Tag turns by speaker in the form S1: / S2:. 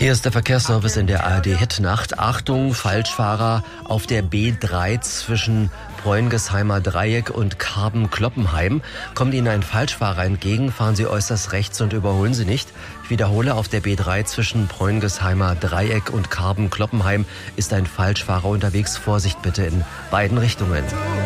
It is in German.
S1: Hier ist der Verkehrsservice in der ARD-Hitnacht. Achtung, Falschfahrer auf der B3 zwischen Preungesheimer Dreieck und Karben-Kloppenheim. Kommt Ihnen ein Falschfahrer entgegen, fahren Sie äußerst rechts und überholen Sie nicht. Ich wiederhole, auf der B3 zwischen Preungesheimer Dreieck und Karben-Kloppenheim ist ein Falschfahrer unterwegs. Vorsicht bitte in beiden Richtungen.